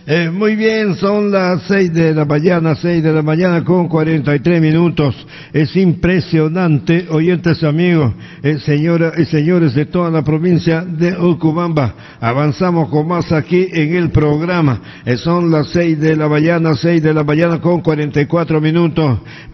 Muy bien, son las 6 de la mañana con 43 minutos. Es impresionante, oyentes amigos, señoras y señores de toda la provincia de Urubamba. Avanzamos con más aquí en el programa. Son las 6 de la mañana con 44 minutos.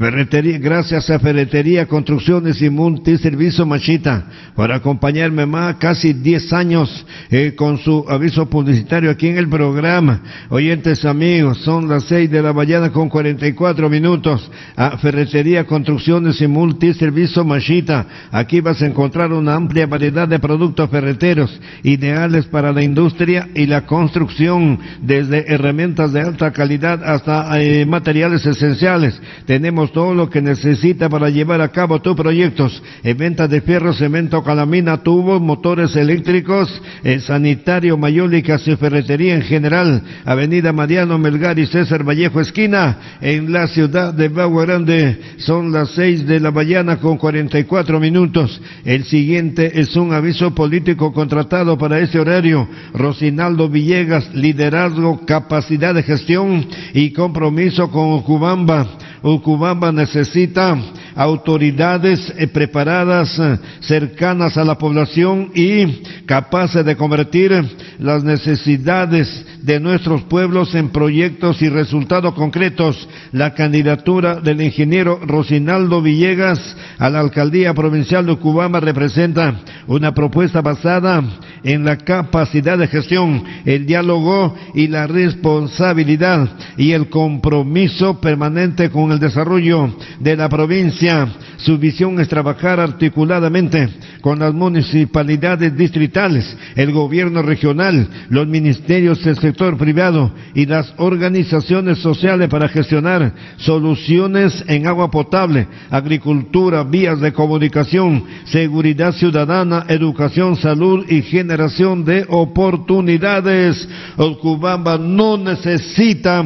Gracias a Ferretería, Construcciones y Multiservicio Machita por acompañarme más casi 10 años con su aviso publicitario aquí en el programa. Oyentes amigos, son las 6 de la mañana con 44 minutos. A Ferretería, Construcciones y Multiservicio Machita. Aquí vas a encontrar una amplia variedad de productos ferreteros ideales para la industria y la construcción, desde herramientas de alta calidad hasta materiales esenciales. Tenemos todo lo que necesita para llevar a cabo tus proyectos. En venta de fierro, cemento, calamina, tubos, motores eléctricos, sanitario, mayólicas y ferretería en general. Avenida Mariano Melgar y César Vallejo esquina, en la ciudad de Bagua Grande. Son las 6 de la mañana con 44 minutos. El siguiente es un aviso político contratado para ese horario. Rosinaldo Villegas, liderazgo, capacidad de gestión y compromiso con Urubamba. Urubamba necesita autoridades preparadas, cercanas a la población y capaces de convertir las necesidades de nuestros pueblos en proyectos y resultados concretos. La candidatura del ingeniero Rosinaldo Villegas a la alcaldía provincial de Urubamba representa una propuesta basada en la capacidad de gestión, el diálogo y la responsabilidad y el compromiso permanente con el desarrollo de la provincia. Su visión es trabajar articuladamente con las municipalidades distritales, el gobierno regional, los ministerios del sector privado y las organizaciones sociales para gestionar soluciones en agua potable, agricultura, vías de comunicación, seguridad ciudadana, educación, salud y generación de oportunidades. Urubamba no necesita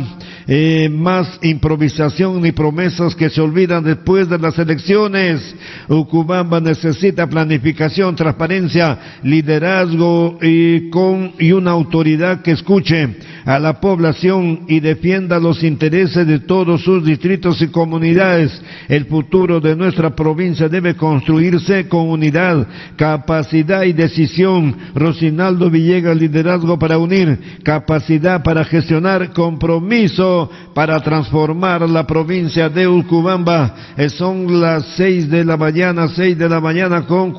más improvisación ni promesas que se olvidan después de las elecciones. Urubamba necesita planificación, transparencia, liderazgo y una autoridad que escuche a la población y defienda los intereses de todos sus distritos y comunidades. El futuro de nuestra provincia debe construirse con unidad, capacidad y decisión. Rosinaldo Villegas, liderazgo para unir, capacidad para gestionar, compromiso para transformar la provincia de Urubamba. Son las 6 de la mañana con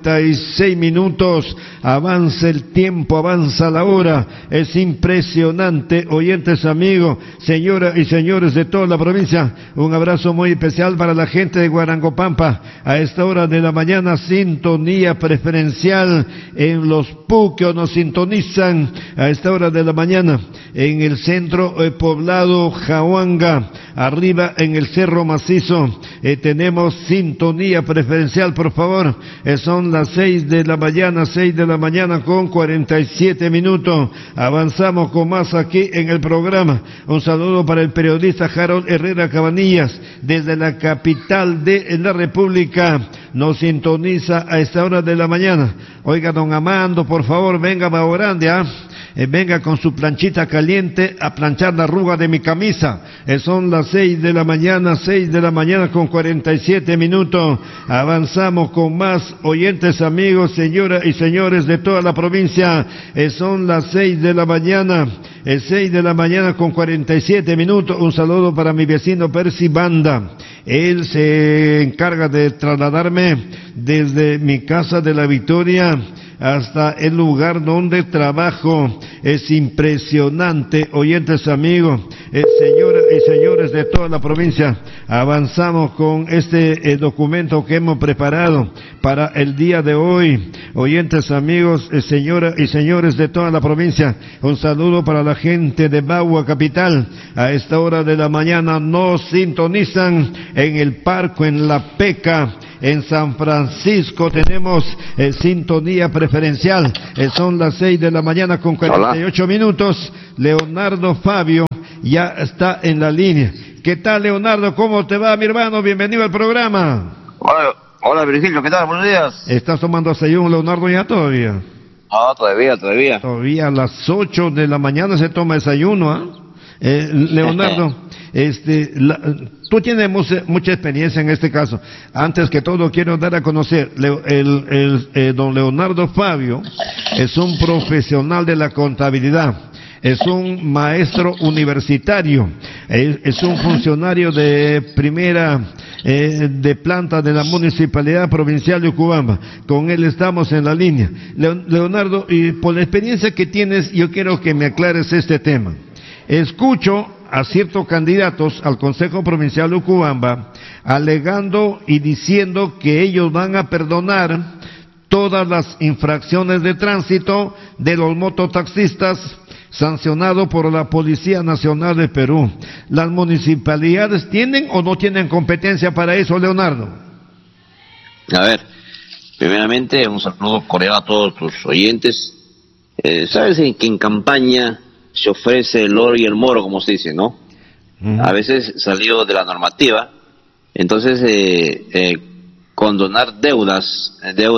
46 minutos. Avanza el tiempo, avanza la hora. Es impresionante, oyentes amigos, señoras y señores de toda la provincia. Un abrazo muy especial para la gente de Guarangopampa. A esta hora de la mañana, sintonía preferencial en los Puquio, nos sintonizan a esta hora de la mañana en el centro poblado Jahuanga, arriba en el Cerro Macizo. Tenemos sintonía preferencial, por favor. Son las 6 de la mañana con 47 minutos. Avanzamos con más aquí en el programa. Un saludo para el periodista Harold Herrera Cabanillas, desde la capital de la República. Nos sintoniza a esta hora de la mañana. Oiga, don Amando, por favor, venga a Bagua Grande, venga con su planchita caliente a planchar la arruga de mi camisa. Son las 6 de la mañana con 47 minutos. Avanzamos con más, oyentes amigos, señoras y señores de toda la provincia. Son las 6 de la mañana con 47 minutos. Un saludo para mi vecino Percy Banda. Él se encarga de trasladarme desde mi casa de la Victoria hasta el lugar donde trabajo. Es impresionante, oyentes amigos, señoras y señores de toda la provincia. Avanzamos con este documento que hemos preparado para el día de hoy. Oyentes amigos, señoras y señores de toda la provincia, un saludo para la gente de Bagua Capital. A esta hora de la mañana nos sintonizan en el Parco, en La Peca. En San Francisco tenemos sintonía preferencial. Son las 6 de la mañana con 48 minutos. Leonardo Fabio ya está en la línea. ¿Qué tal, Leonardo? ¿Cómo te va, mi hermano? Bienvenido al programa. Hola Virgilio, ¿qué tal? Buenos días. ¿Estás tomando desayuno, Leonardo, ya todavía? No, todavía. Todavía a las 8 de la mañana se toma desayuno, ¿ah? Leonardo, tú tienes mucha experiencia en este caso. Antes que todo quiero dar a conocer, don Leonardo Fabio es un profesional de la contabilidad. Es un maestro universitario, es un funcionario de primera de planta de la Municipalidad Provincial de Ucubamba. Con él estamos en la línea. Leonardo, y por la experiencia que tienes, yo quiero que me aclares este tema. Escucho a ciertos candidatos al Consejo Provincial de Ucubamba alegando y diciendo que ellos van a perdonar todas las infracciones de tránsito de los mototaxistas sancionado por la Policía Nacional de Perú. ¿Las municipalidades tienen o no tienen competencia para eso, Leonardo? A ver, primeramente un saludo cordial a todos tus oyentes. Sabes que en campaña se ofrece el oro y el moro, como se dice, ¿no? A veces salido de la normativa. Entonces, condonar deudas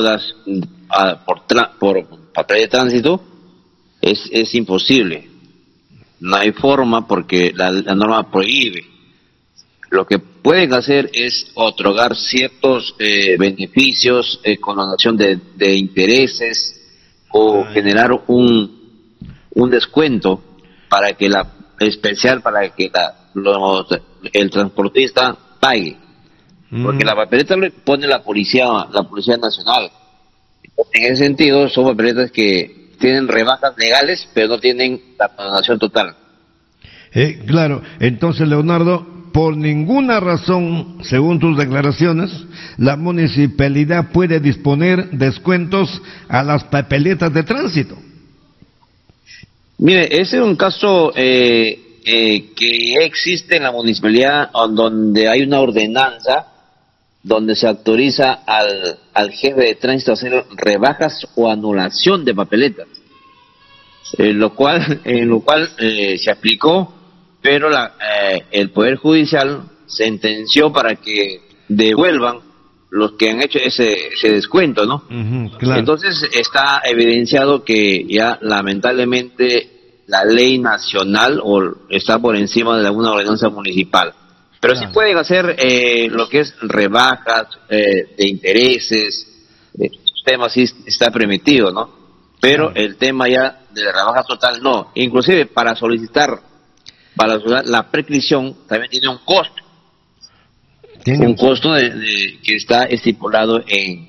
por papel de tránsito es imposible. No hay forma porque la norma prohíbe. Lo que pueden hacer es otorgar ciertos beneficios, condonación de intereses, o generar un descuento para que el transportista pague, porque la papeleta le pone la policía nacional. En ese sentido son papeletas que tienen rebajas legales pero no tienen la condonación total. Claro, entonces, Leonardo, por ninguna razón, según tus declaraciones, la municipalidad puede disponer descuentos a las papeletas de tránsito. Mire, ese es un caso que existe en la municipalidad, donde hay una ordenanza donde se autoriza al jefe de tránsito a hacer rebajas o anulación de papeletas, en lo cual se aplicó, pero el Poder Judicial sentenció para que devuelvan los que han hecho ese descuento, ¿no? Claro. Entonces está evidenciado que ya lamentablemente la ley nacional está por encima de alguna ordenanza municipal. Pero sí pueden hacer lo que es rebajas de intereses, esos temas sí está permitido, ¿no? Pero el tema ya de la rebaja total no. Inclusive para solicitar la prescripción también tiene un costo. Un costo que está estipulado en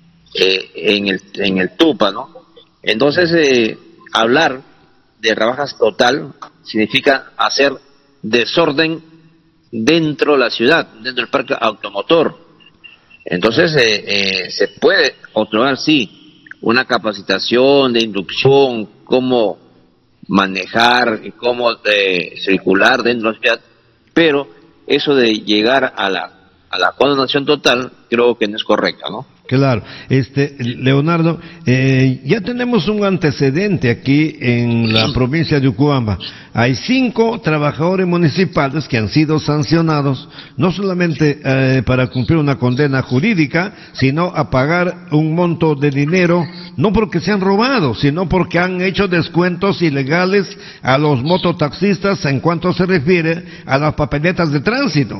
el TUPA, ¿no? Entonces, hablar de rebajas total significa hacer desorden dentro de la ciudad, dentro del parque automotor. Entonces, se puede otorgar, sí, una capacitación de inducción, cómo manejar y cómo circular dentro de la ciudad, pero eso de llegar a la condonación total creo que no es correcta, ¿no? Claro, Leonardo, ya tenemos un antecedente aquí en la provincia de Ucubamba. Hay 5 trabajadores municipales que han sido sancionados, no solamente para cumplir una condena jurídica, sino a pagar un monto de dinero, no porque se han robado, sino porque han hecho descuentos ilegales a los mototaxistas en cuanto se refiere a las papeletas de tránsito.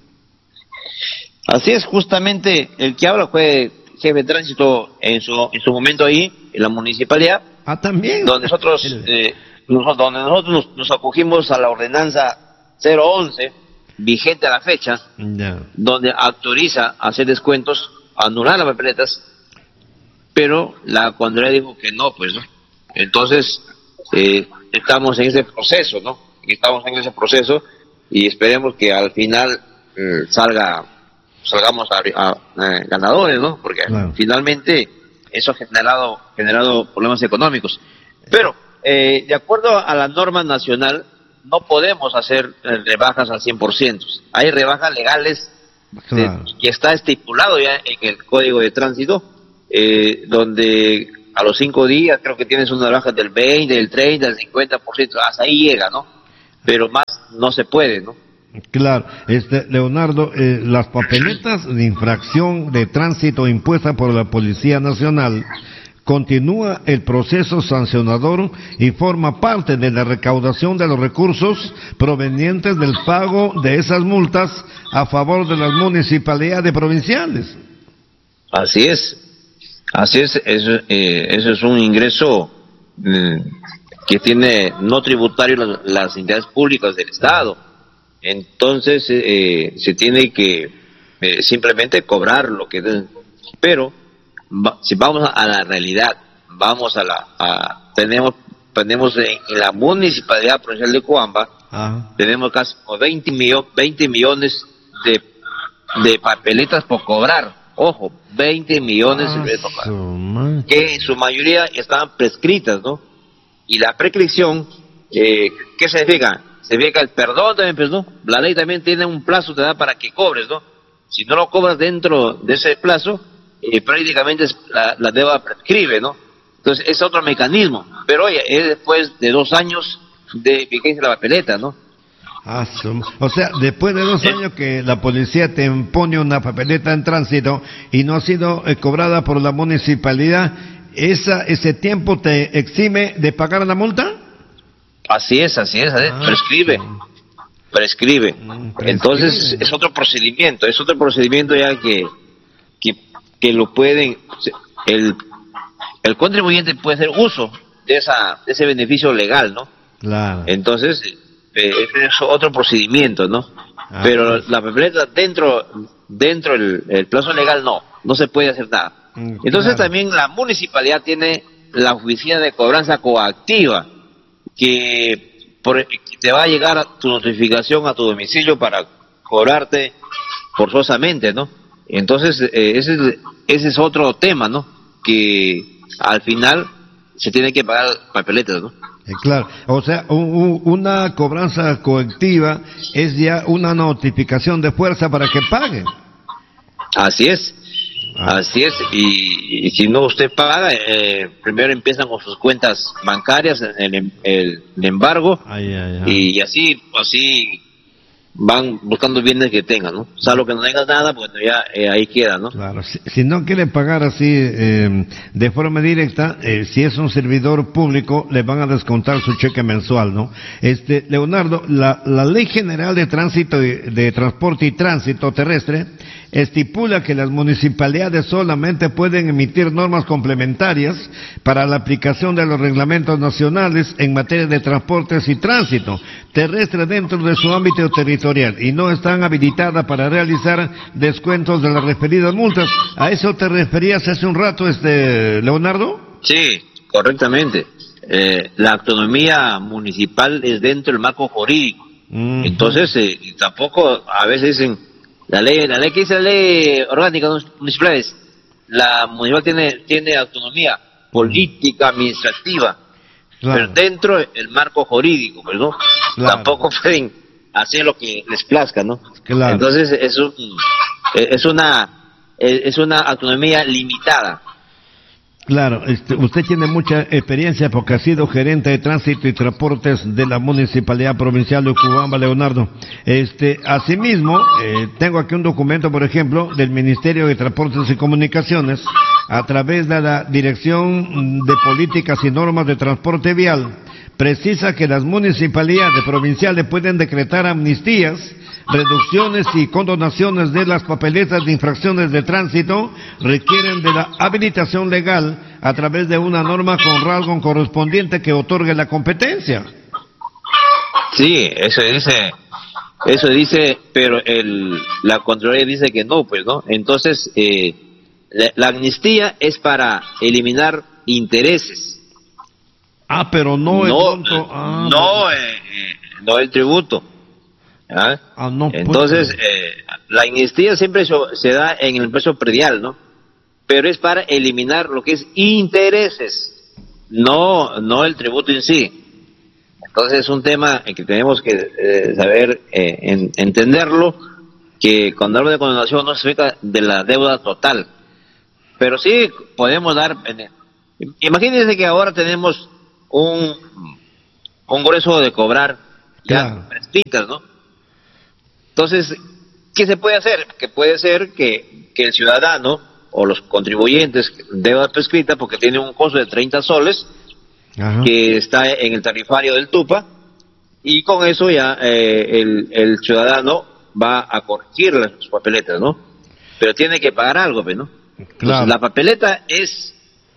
Así es, justamente el que habla fue jefe de tránsito en su momento ahí, en la municipalidad. También. Donde nosotros nos acogimos a la ordenanza 011, vigente a la fecha, donde autoriza hacer descuentos, anular las papeletas, pero la Contraloría dijo que no, pues, ¿no? Entonces, estamos en ese proceso, ¿no? Y esperemos que al final salgamos ganadores, ¿no? Porque finalmente eso ha generado problemas económicos. Pero, de acuerdo a la norma nacional, no podemos hacer rebajas al 100%. Hay rebajas legales que está estipulado ya en el Código de Tránsito, donde a los 5 días creo que tienes una rebaja del 20, del 30, del 50%, hasta ahí llega, ¿no? Pero más no se puede, ¿no? Claro, Leonardo, las papeletas de infracción de tránsito impuestas por la Policía Nacional continúa el proceso sancionador y forma parte de la recaudación de los recursos provenientes del pago de esas multas a favor de las municipalidades provinciales. Así es, eso es un ingreso que tiene no tributario las entidades públicas del Estado. Entonces se tiene que simplemente cobrar lo que pero si vamos a la realidad, tenemos en la municipalidad provincial de Coamba, tenemos casi 20 millones de papeletas por cobrar. Ojo, 20 millones de papeletas, que en su mayoría estaban prescritas, ¿no? Y la prescripción, ¿qué significa? Significa el perdón también, pues, ¿no? La ley también tiene un plazo, te da para que cobres, ¿no? Si no lo cobras dentro de ese plazo, prácticamente la deuda prescribe, ¿no? Entonces es otro mecanismo, pero oye, es después de 2 años de vigencia de la papeleta, ¿no? O sea, después de 2 años que la policía te impone una papeleta en tránsito y no ha sido cobrada por la municipalidad, ¿ese tiempo te exime de pagar la multa? Así es, prescribe. Entonces es otro procedimiento ya que lo pueden, el contribuyente puede hacer uso de ese beneficio legal, ¿no? Claro. Entonces es otro procedimiento, ¿no? Pero la papeleta dentro el plazo legal no se puede hacer nada. Entonces también la municipalidad tiene la oficina de cobranza coactiva, que te va a llegar tu notificación a tu domicilio para cobrarte forzosamente, ¿no? Entonces ese es otro tema, ¿no? Que al final se tiene que pagar papeletas, ¿no? Claro, o sea, una cobranza coactiva es ya una notificación de fuerza para que paguen. Así es, y si no usted paga, primero empiezan con sus cuentas bancarias, el embargo, y así van buscando bienes que tengan, ¿no? Salvo que no tengas nada, pues ya ahí queda, ¿no? Claro, si no quiere pagar así de forma directa, si es un servidor público, le van a descontar su cheque mensual, ¿no? Leonardo, la Ley General de Tránsito de Transporte y Tránsito Terrestre estipula que las municipalidades solamente pueden emitir normas complementarias para la aplicación de los reglamentos nacionales en materia de transportes y tránsito terrestre dentro de su ámbito territorial y no están habilitadas para realizar descuentos de las referidas multas. ¿A eso te referías hace un rato, Leonardo? Sí, correctamente. La autonomía municipal es dentro del marco jurídico. Entonces, tampoco a veces dicen la ley que dice la ley orgánica municipales, la municipal tiene autonomía política, administrativa, pero dentro del marco jurídico, pues, ¿no? Tampoco pueden hacer lo que les plazca, ¿no? Entonces es una autonomía limitada. Claro, usted tiene mucha experiencia porque ha sido gerente de tránsito y transportes de la Municipalidad Provincial de Cobamba, Leonardo. Asimismo, tengo aquí un documento, por ejemplo, del Ministerio de Transportes y Comunicaciones, a través de la Dirección de Políticas y Normas de Transporte Vial, precisa que las municipalidades provinciales pueden decretar amnistías, reducciones y condonaciones de las papeletas de infracciones de tránsito, requieren de la habilitación legal a través de una norma con rango correspondiente que otorgue la competencia. Sí, eso dice, pero la Contraloría dice que no, pues, ¿no? Entonces, la amnistía es para eliminar intereses. Pero no el monto. No el tributo. Entonces, la amnistía siempre se da en el impuesto predial, ¿no? Pero es para eliminar lo que es intereses, no el tributo en sí. Entonces es un tema que tenemos que saber entenderlo, que cuando hablo de condonación no se trata de la deuda total, pero sí podemos dar. Imagínense que ahora tenemos un grueso de cobrar ya prescritas, ¿no? Entonces, ¿qué se puede hacer? Que puede ser que el ciudadano, o los contribuyentes deuda prescrita porque tiene un costo de 30 soles. Ajá. Que está en el tarifario del Tupa, y con eso ya el ciudadano va a corregir las papeletas, ¿no? Pero tiene que pagar algo, ¿no? Claro. Entonces, la papeleta es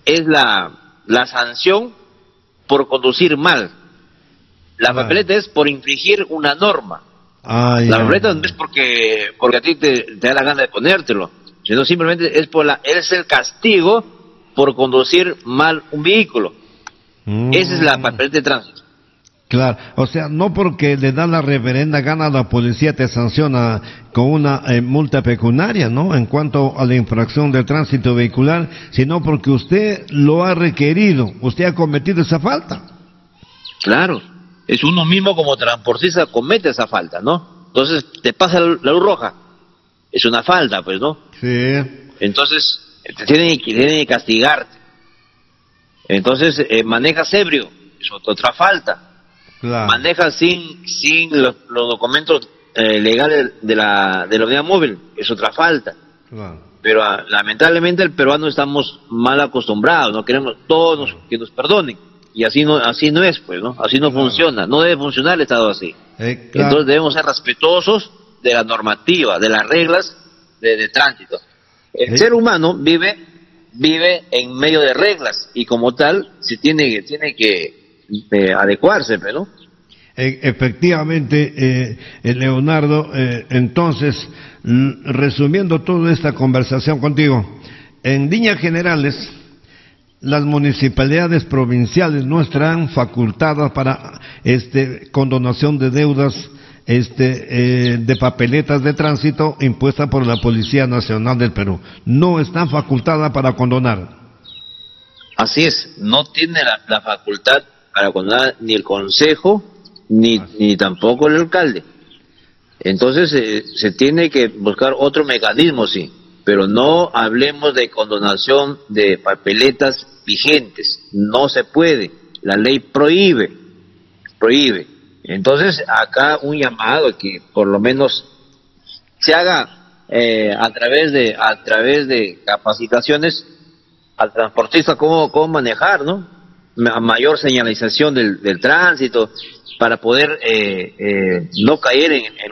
la sanción por conducir mal. La papeleta es por infringir una norma. La papeleta no es porque a ti te da la gana de ponértelo, sino simplemente es el castigo por conducir mal un vehículo. Esa es la papeleta de tránsito. Claro, o sea, no porque le da la reverenda gana a la policía te sanciona con una multa pecuniaria, ¿no? En cuanto a la infracción de tránsito vehicular, sino porque usted lo ha requerido, usted ha cometido esa falta. Claro, es uno mismo como transportista comete esa falta, ¿no? Entonces te pasa la luz roja, es una falta, pues, ¿no? Sí. Entonces te tienen que castigarte. Entonces, manejas ebrio, es otra falta. Claro. Manejas sin los documentos legales de la unidad móvil, es otra falta. Claro. Pero lamentablemente el peruano estamos mal acostumbrados, no queremos todos que nos perdonen, y así no es, pues, ¿no? Así no funciona, no debe funcionar el Estado así. Claro. Entonces debemos ser respetuosos de la normativa, de las reglas de tránsito. El ser humano vive en medio de reglas, y como tal se tiene que adecuarse, ¿no? Efectivamente, Leonardo, entonces, resumiendo toda esta conversación contigo, en líneas generales, las municipalidades provinciales no estarán facultadas para condonación de deudas de papeletas de tránsito impuestas por la Policía Nacional del Perú. No están facultadas para condonar. Así es, no tiene la facultad para condonar ni el Consejo ni tampoco el alcalde. Entonces se tiene que buscar otro mecanismo, sí, pero no hablemos de condonación de papeletas vigentes, no se puede, la ley prohíbe. Entonces acá un llamado que por lo menos se haga a través de capacitaciones al transportista cómo manejar, ¿no? A mayor señalización del tránsito para poder no caer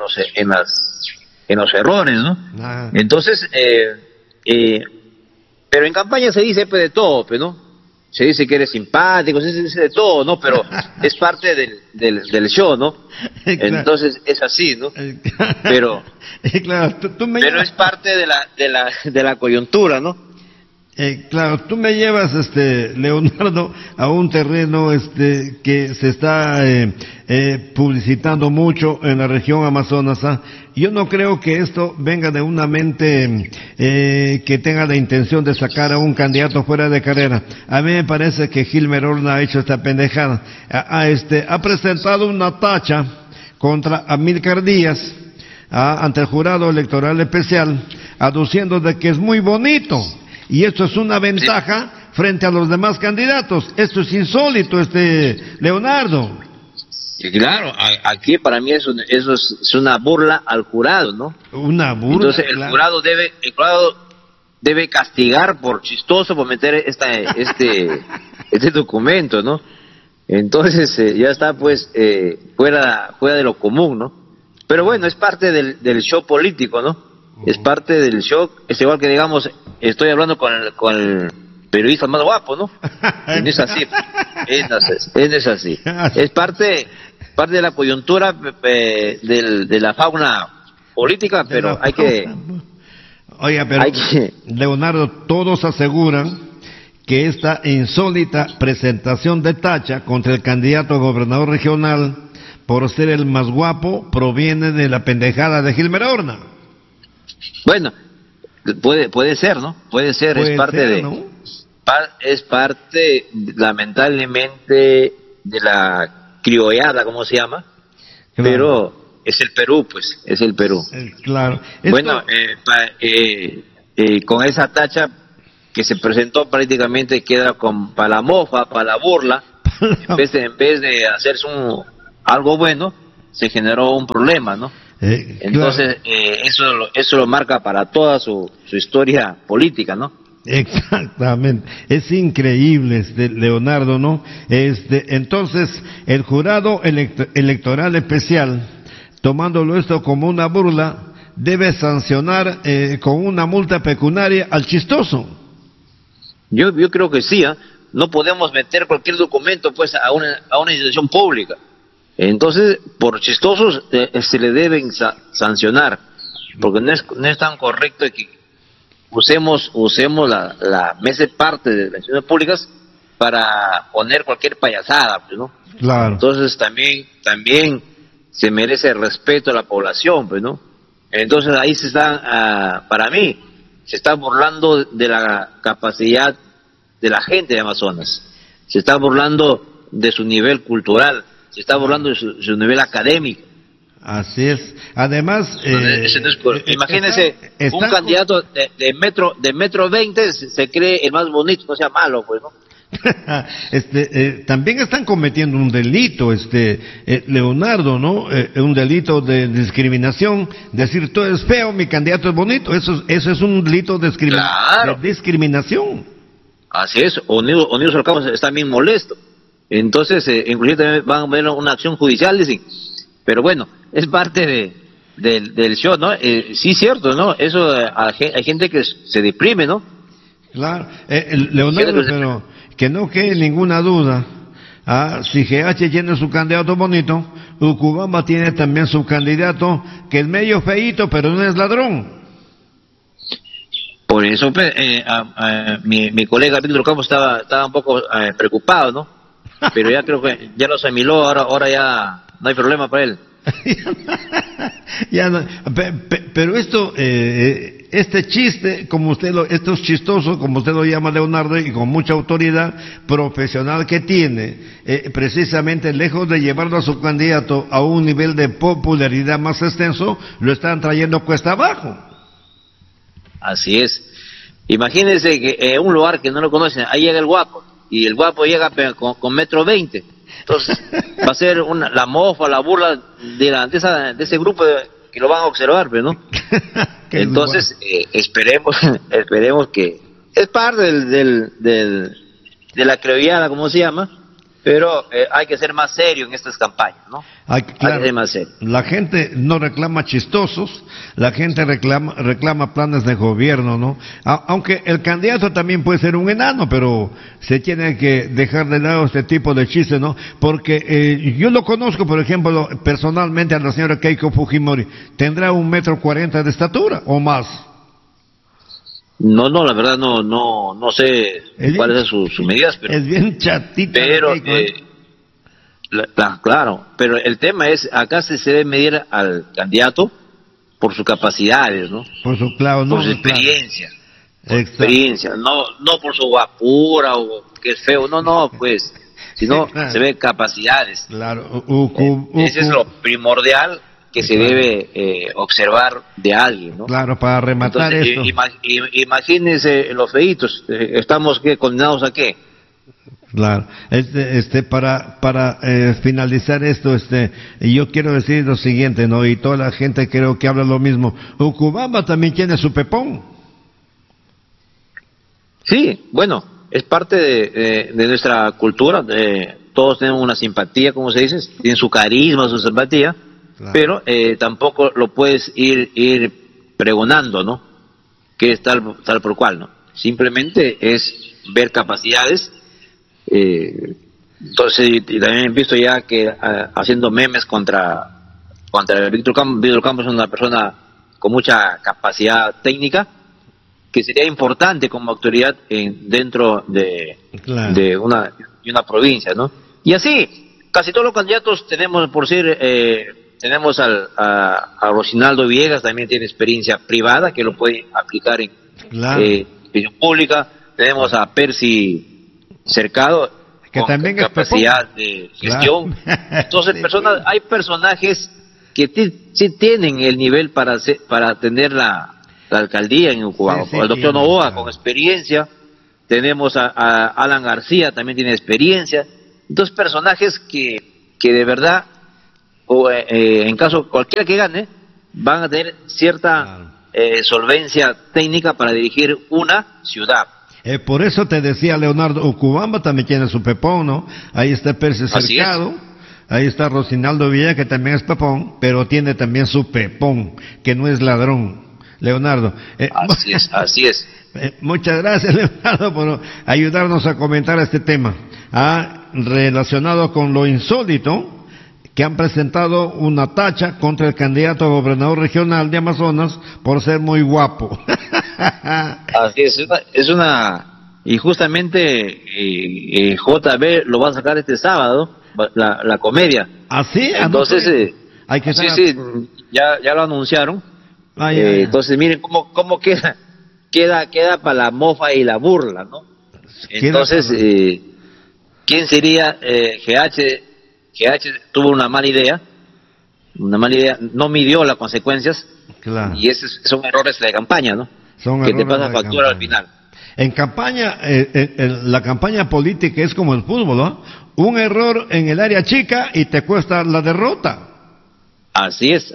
en los errores, ¿no? Entonces pero en campaña se dice pues de todo, pues, ¿no? Se dice que eres simpático, se dice de todo, ¿no? Pero es parte del show, ¿no? Entonces es así, ¿no? Pero claro, pero es parte de la coyuntura, ¿no? Claro, tú me llevas, Leonardo, a un terreno que se está publicitando mucho en la región amazonasa. Yo no creo que esto venga de una mente que tenga la intención de sacar a un candidato fuera de carrera. A mí me parece que Gilmer Horna ha hecho esta pendejada. Ha presentado una tacha contra Amílcar Díaz ante el jurado electoral especial, aduciendo de que es muy bonito. Y esto es una ventaja frente a los demás candidatos. Esto es insólito, Leonardo. Y claro, aquí para mí eso es una burla al jurado, ¿no? Una burla. Entonces el jurado debe castigar por chistoso por meter este documento, ¿no? Entonces ya está pues fuera de lo común, ¿no? Pero bueno, es parte del show político, ¿no? Es parte del show, es igual que digamos, estoy hablando con el periodista más guapo, ¿no? No es así, es así. Es parte de la coyuntura de la fauna política, pero hay que... Oiga, pero Leonardo, todos aseguran que esta insólita presentación de tacha contra el candidato a gobernador regional por ser el más guapo proviene de la pendejada de Gilmer Horna. Bueno, puede ser, ¿no? Puede ser, es parte lamentablemente de la criollada, ¿cómo se llama? Claro. Pero es el Perú, pues, es el Perú. Claro. Bueno, con esa tacha que se presentó prácticamente queda para la mofa, para la burla, en vez de hacerse algo bueno, se generó un problema, ¿no? Entonces, claro. Eso lo marca para toda su historia política, ¿no? Exactamente, es increíble, Leonardo, ¿no? Entonces, el jurado electoral especial, tomándolo esto como una burla, debe sancionar con una multa pecuniaria al chistoso. Yo creo que sí, ¿eh? No podemos meter cualquier documento pues a una institución pública. Entonces, por chistosos se le deben sancionar, porque no es tan correcto que usemos la mesa parte de las instituciones públicas para poner cualquier payasada, pues, ¿no? Claro. Entonces también se merece el respeto a la población, pues, ¿no? Entonces ahí se están, para mí, se está burlando de la capacidad de la gente de Amazonas, se está burlando de su nivel cultural, se está burlando de su nivel académico. Así es. Además, imagínese, un candidato de metro 20 se cree el más bonito, no sea malo, pues, ¿no? También están cometiendo un delito, Leonardo, ¿no? Un delito de discriminación, decir tú eres feo, mi candidato es bonito, eso es un delito de discriminación. Así es, Unidos al Campo está bien molesto, entonces inclusive también van a ver una acción judicial, dicen, pero bueno, es parte del show, ¿no? Sí, cierto, ¿no? Eso hay gente que se deprime, ¿no? Claro, Leonardo, pero que no quede ninguna duda, si GH tiene su candidato bonito, Ucubamba tiene también su candidato que es medio feíto, pero no es ladrón. Por eso mi colega Víctor Campo estaba un poco preocupado, ¿no? Pero ya creo que ya lo asimiló, ahora ya no hay problema para él. Ya no, pero esto, este chiste, esto es chistoso, como usted lo llama, Leonardo, y con mucha autoridad profesional que tiene, precisamente lejos de llevarlo a su candidato a un nivel de popularidad más extenso, lo están trayendo cuesta abajo. Así es. Imagínense que un lugar que no lo conocen, ahí llega el guapo, y el guapo llega con metro 20. Entonces va a ser la mofa, la burla de ese grupo que lo van a observar, pues, ¿no? Entonces esperemos que es parte de la criollada, como se llama, pero hay que ser más serio en estas campañas, ¿no? Hay que ser más serio. La gente no reclama chistosos, la gente reclama planes de gobierno, ¿no? Aunque el candidato también puede ser un enano, pero se tiene que dejar de lado este tipo de chistes, ¿no? Porque yo lo conozco, por ejemplo, personalmente a la señora Keiko Fujimori, tendrá 1,40 m de estatura o más. No, la verdad no sé cuáles son sus medidas, pero es bien chatita. Pero claro, pero el tema es, acá se debe medir al candidato por sus capacidades, ¿no? Por su experiencia. No por su guapura o que es feo, no, pues, sino claro. Se ve capacidades. Claro. Ese es lo primordial que se debe observar de alguien, ¿no? Claro, para rematar. Entonces, esto. Imagínense los feitos, estamos condenados a qué. Claro, para finalizar esto, yo quiero decir lo siguiente, ¿no? Y toda la gente creo que habla lo mismo. Ucubamba también tiene su pepón. Sí, bueno, es parte de nuestra cultura. Todos tenemos una simpatía, como se dice, tienen su carisma, su simpatía. Claro. Pero tampoco lo puedes ir pregonando, ¿no? Que es tal por cual, ¿no? Simplemente es ver capacidades. Entonces, y también he visto ya que haciendo memes contra Víctor Campo. Víctor Campo es una persona con mucha capacidad técnica, que sería importante como autoridad dentro de una provincia, ¿no? Y así, casi todos los candidatos tenemos, por decir, tenemos a Rocinaldo Villegas, también tiene experiencia privada que lo puede aplicar en gestión pública. Tenemos a Percy Cercado, que con también capacidad de gestión. Claro. Entonces, hay personajes que sí tienen el nivel para tener la alcaldía en Ucubamba. El doctor Novoa, con experiencia. Tenemos a Alan García, también tiene experiencia. Dos personajes que de verdad, en caso cualquiera que gane, van a tener cierta solvencia técnica para dirigir una ciudad. Por eso te decía Leonardo, Ucubamba también tiene su pepón, ¿no? Ahí está Percy Cercado, ahí está Rosinaldo Villa, que también es pepón, pero tiene también su pepón, que no es ladrón, Leonardo. Así es. Muchas gracias, Leonardo, por ayudarnos a comentar este tema, relacionado con lo insólito, que han presentado una tacha contra el candidato a gobernador regional de Amazonas por ser muy guapo. Así es una y justamente JB lo va a sacar este sábado, la comedia. ¿Así? Entonces, hay que ya lo anunciaron. Entonces, miren cómo queda para la mofa y la burla, ¿no? Entonces, ¿quién sería GH? GH tuvo una mala idea, no midió las consecuencias, claro. Y esos son errores de campaña, ¿no? Que te pasa factura al final. En campaña, la campaña política es como el fútbol, ¿no? Un error en el área chica y te cuesta la derrota. Así es.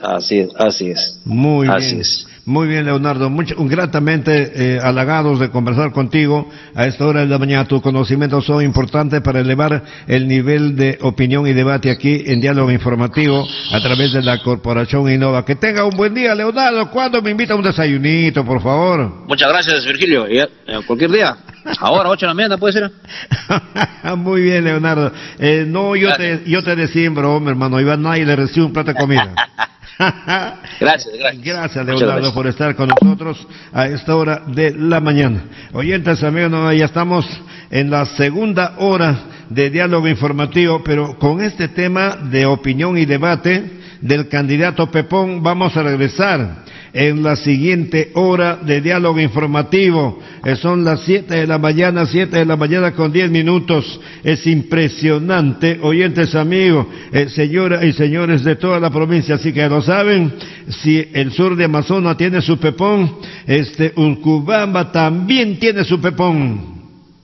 Muy bien, Leonardo, gratamente halagados de conversar contigo a esta hora de la mañana. Tus conocimientos son importantes para elevar el nivel de opinión y debate aquí en Diálogo Informativo a través de la Corporación Innova. Que tenga un buen día, Leonardo. ¿Cuándo me invita a un desayunito, por favor? Muchas gracias, Virgilio. Cualquier día. Ahora, 8 de la mañana, ¿puede ser? Muy bien, Leonardo. Yo te decía en broma, hermano. Iván, nadie le recibe un plato de comida. Gracias, Leonardo, por estar con nosotros a esta hora de la mañana. Oyentes, amigos, ya estamos en la segunda hora de Diálogo Informativo, pero con este tema de opinión y debate del candidato Pepón vamos a regresar en la siguiente hora de Diálogo Informativo. Son las 7 de la mañana con 10 minutos. Es impresionante, oyentes amigos, señoras y señores de toda la provincia, así que lo saben, si el sur de Amazonas tiene su pepón, Ucubamba también tiene su pepón.